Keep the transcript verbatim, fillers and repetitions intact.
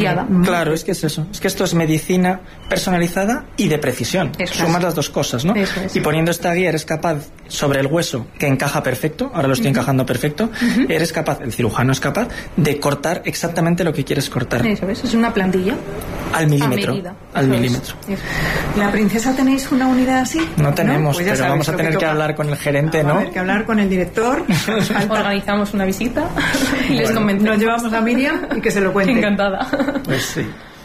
guiada. Claro, es que es eso. Es que esto es medicina personalizada y de precisión. Eso Sumas es. las dos cosas, ¿no? Eso es. Y poniendo esta guía eres capaz, sobre el hueso, que encaja perfecto, ahora lo estoy uh-huh. encajando perfecto, uh-huh. eres capaz, el cirujano es capaz, de cortar exactamente lo que quieres cortar. Eso es, es una plantilla. Al milímetro. Al eso milímetro. Es. ¿La Princesa tenéis una unidad así? No tenemos, ¿no? Pues pero vamos a tener que, que hablar con el gerente, ¿no? A ver, que hablar con el director. Organizamos una visita y bueno, les comentamos. Nos llevamos a Miriam y que se lo cuente. Encantada. Pues sí.